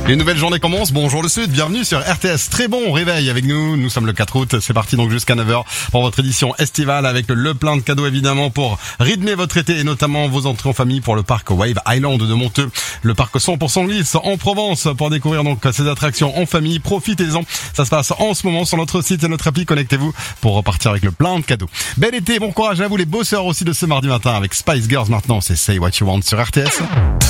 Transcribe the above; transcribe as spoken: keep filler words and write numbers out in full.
Une nouvelle journée commence, bonjour le Sud, bienvenue sur R T S, très bon réveil avec nous, nous sommes le quatre août, c'est parti donc jusqu'à neuf heures pour votre édition estivale avec le plein de cadeaux évidemment pour rythmer votre été et notamment vos entrées en famille pour le parc Wave Island de Monteux, le parc cent pour cent glisse en Provence pour découvrir donc ces attractions en famille, profitez-en, ça se passe en ce moment sur notre site et notre appli, connectez-vous pour repartir avec le plein de cadeaux. Bel été, bon courage à vous les bosseurs aussi de ce mardi matin avec Spice Girls maintenant, c'est Say What You Want sur R T S.